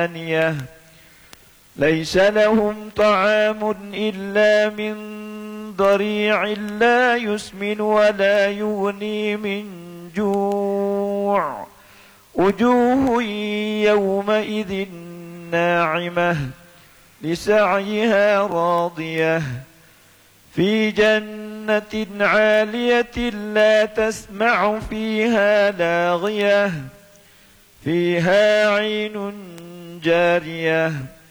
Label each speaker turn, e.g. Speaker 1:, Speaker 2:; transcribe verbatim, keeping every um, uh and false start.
Speaker 1: دانية ليس لهم طعام إلا من ضريع لا يسمن ولا يغني من جوع وجوه يومئذ ناعمة لسعيها راضية في جنة عالية لا تسمع فيها لاغية فيها عين جارية